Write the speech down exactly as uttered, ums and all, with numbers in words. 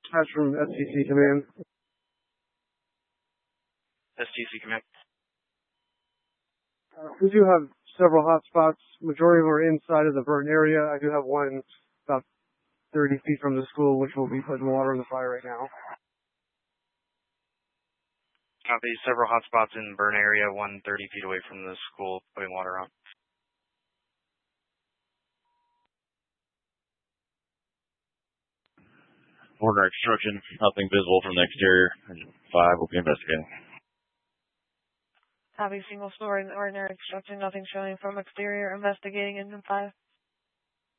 Dispatch from S T C Command. S T C Command. Uh, we do have several hotspots. Majority of them are inside of the burn area. I do have one about thirty feet from the school, which will be putting water on the fire right now. Copy. Several hotspots in the burn area, one thirty feet away from the school, putting water on. Order extraction, nothing visible from the exterior. Five will be investigating. Copy. Single story, ordinary construction, nothing showing from exterior, investigating engine five.